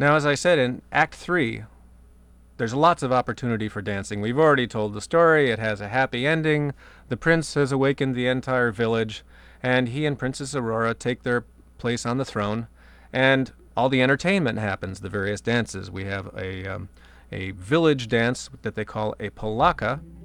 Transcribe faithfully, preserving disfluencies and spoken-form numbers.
Now, as I said, in Act three, there's lots of opportunity for dancing. We've already told the story. It has a happy ending. The prince has awakened the entire village, and he and Princess Aurora take their place on the throne, and all the entertainment happens, the various dances. We have a, um, a village dance that they call a polaka,